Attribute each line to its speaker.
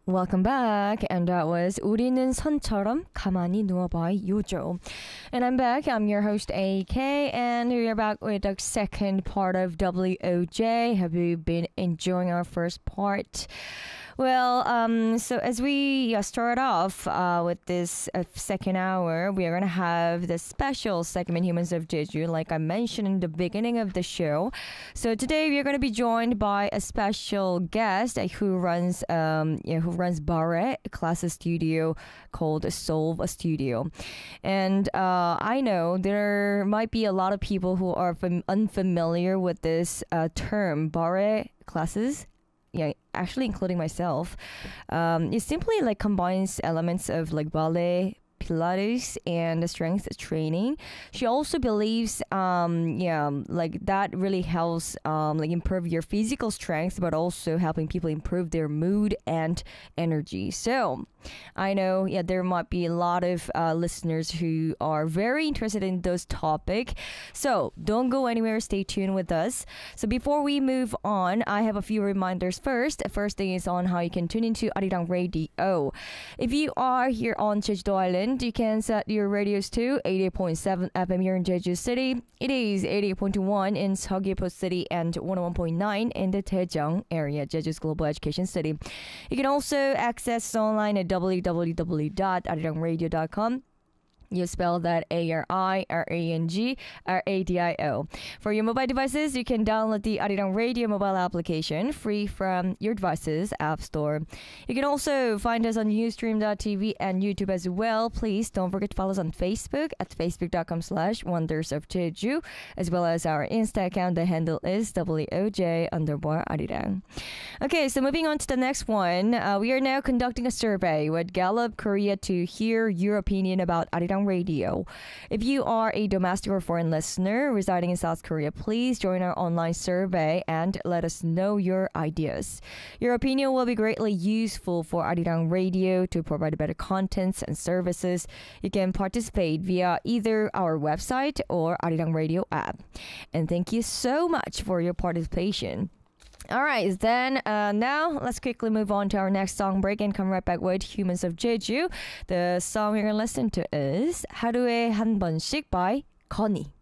Speaker 1: Welcome back, and that was 우리는 선처럼 가만히 누워봐 요조. And I'm back. I'm your host AK, and we're back with the second part of WOJ. Have you been enjoying our first part? Well, so as we start off with this second hour, we are going to have the special segment Humans of Jeju, like I mentioned in the beginning of the show. So today we are going to be joined by a special guest who runs Barre classes studio called Solve Studio. And I know there might be a lot of people who are unfamiliar with this term, Barre classes. Yeah, actually including myself. It simply like combines elements of like ballet, Pilates, and strength training. She also believes, like that really helps, like improve your physical strength, but also helping people improve their mood and energy. So I know, there might be a lot of listeners who are very interested in those topic. So don't go anywhere. Stay tuned with us. So before we move on, I have a few reminders first. First thing is on how you can tune into Arirang Radio. If you are here on Jeju Island, you can set your radios to 88.7 FM here in Jeju City. It is 88.1 in Seogwipo City and 101.9 in the Daejeong area, Jeju's global education city. You can also access us online at www.arirangradio.com. You spell that ARIRANGRADIO. For your mobile devices, you can download the Arirang Radio mobile application free from your device's app store. You can also find us on Ustream.tv and YouTube as well. Please don't forget to follow us on Facebook at facebook.com/Wonders of Jeju, as well as our Insta account. The handle is WOJ_Arirang. Okay, so moving on to the next one. We are now conducting a survey with Gallup Korea to hear your opinion about Arirang Radio. If you are a domestic or foreign listener residing in South Korea, please join our online survey and let us know your ideas. Your opinion will be greatly useful for Arirang Radio to provide better contents and services. You can participate via either our website or Arirang Radio app. And thank you so much for your participation. All right, then now let's quickly move on to our next song break and come right back with Humans of Jeju. The song we're going to listen to is 하루에 한 번씩 by Connie.